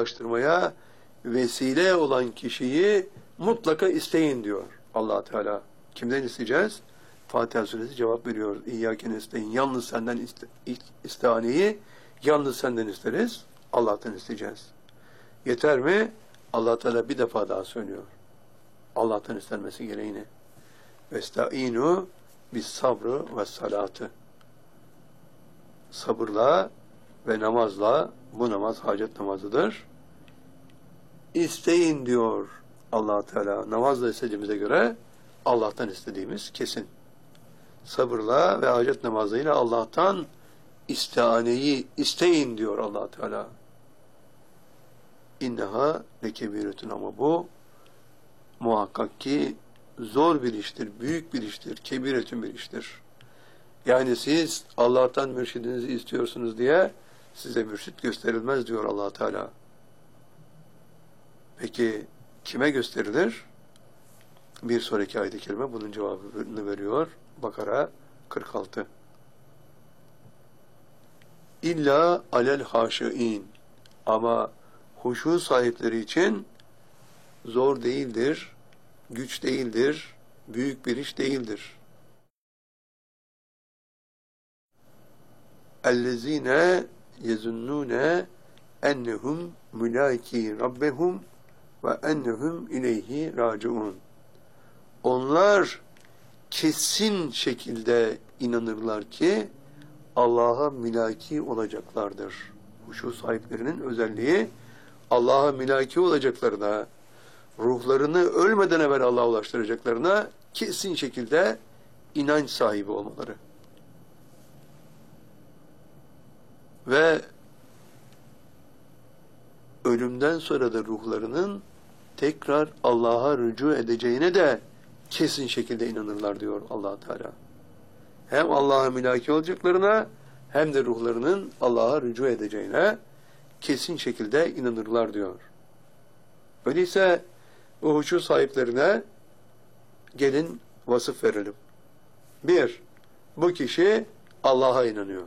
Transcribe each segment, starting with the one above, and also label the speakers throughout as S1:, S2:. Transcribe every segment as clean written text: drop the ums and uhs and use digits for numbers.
S1: ulaştırmaya vesile olan kişiyi mutlaka isteyin diyor Allah Teala. Kimden isteyeceğiz? Fatiha suresi cevap veriyor. İyyâke nestaîn. Yalnız senden istihaneyi yalnız senden isteriz. Allah'tan isteyeceğiz. Yeter mi? Allah Teala bir defa daha söylüyor. Allah'tan istenmesi gereğini. Vestaînû bis sabrı ve salatı. Sabırla ve namazla, bu namaz hacet namazıdır. İsteyin diyor Allah Teala. Namazla istediğimize göre Allah'tan istediğimiz kesin. Sabırla ve hacet namazıyla Allah'tan istihaneyi isteyin diyor Allah Teala. İnneha lekebiretun, ama bu muhakkak ki zor bir iştir, büyük bir iştir, kebiretun bir iştir. Yani siz Allah'tan mürşidinizi istiyorsunuz diye size mürşit gösterilmez diyor Allah Teala. Peki kime gösterilir? Bir sonraki ayet-i kerime bunun cevabını veriyor. Bakara 46. İlla alel haşiin. Ama huşu sahipleri için zor değildir, güç değildir, büyük bir iş değildir. اَلَّذ۪ينَ يَزُنُّونَ اَنَّهُمْ مُلَاكِي رَبَّهُمْ وَاَنَّهُمْ اِلَيْهِ رَاجِعُونَ. Onlar kesin şekilde inanırlar ki Allah'a mülaki olacaklardır. Huşu sahiplerinin özelliği Allah'a mülaki olacaklarına, ruhlarını ölmeden evvel Allah'a ulaştıracaklarına kesin şekilde inanç sahibi olmaları. Ve ölümden sonra da ruhlarının tekrar Allah'a rücu edeceğine de kesin şekilde inanırlar diyor Allah Teala. Hem Allah'a mülaki olacaklarına hem de ruhlarının Allah'a rücu edeceğine kesin şekilde inanırlar diyor. Öyleyse o huşu sahiplerine gelin vasıf verelim. 1. Bu kişi Allah'a inanıyor.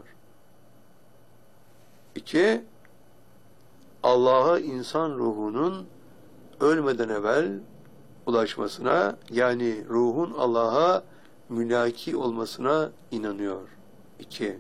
S1: 2. Allah'a insan ruhunun ölmeden evvel ulaşmasına, yani ruhun Allah'a mülaki olmasına inanıyor. 2.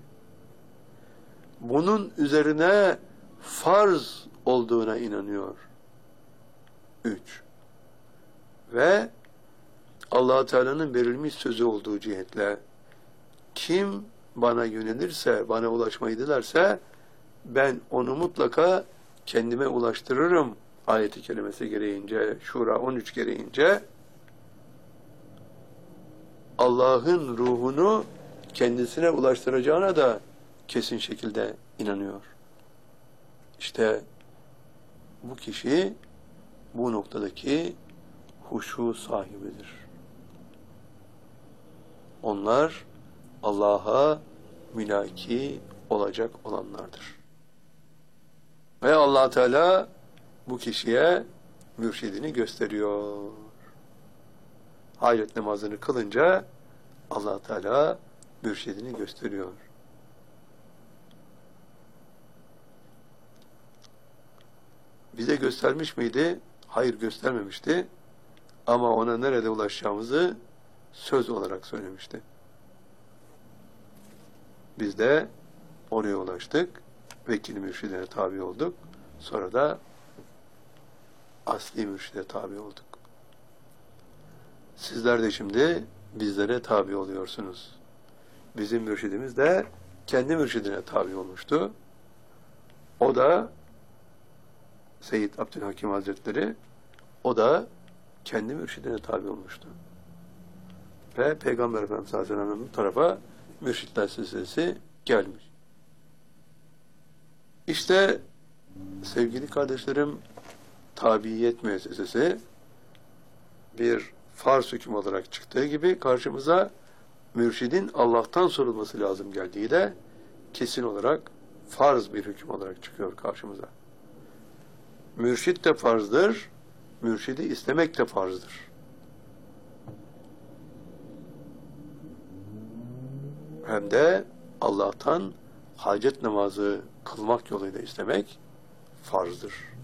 S1: Bunun üzerine farz olduğuna inanıyor. 3. Ve Allah Teala'nın verilmiş sözü olduğu cihetle kim bana yönelirse, bana ulaşmayı dilerse ben onu mutlaka kendime ulaştırırım ayeti kelimesi gereğince, Şura 13 gereğince Allah'ın ruhunu kendisine ulaştıracağına da kesin şekilde inanıyor. İşte bu kişi bu noktadaki huşu sahibidir. Onlar Allah'a mülaki olacak olanlardır. Ve Allah Teala bu kişiye mürşidini gösteriyor. Hayret namazını kılınca Allah Teala mürşidini gösteriyor. Bize göstermiş miydi? Hayır, göstermemişti. Ama ona nerede ulaşacağımızı söz olarak söylemişti. Biz de oraya ulaştık. Vekil mürşidine tabi olduk. Sonra da asli mürşide tabi olduk. Sizler de şimdi bizlere tabi oluyorsunuz. Bizim mürşidimiz de kendi mürşidine tabi olmuştu. O da Seyyid Abdülhakim Hazretleri, o da kendi mürşidine tabi olmuştu. Ve Peygamber Efendimiz sallallahu aleyhi ve sellem'in tarafa mürşitler silsilesi gelmiş. İşte sevgili kardeşlerim, tabiyet müessesesi bir farz hüküm olarak çıktığı gibi karşımıza mürşidin Allah'tan sorulması lazım geldiği de kesin olarak farz bir hüküm olarak çıkıyor karşımıza. Mürşid de farzdır, mürşidi istemek de farzdır. Hem de Allah'tan hacet namazı kılmak yoluyla istemek farzdır.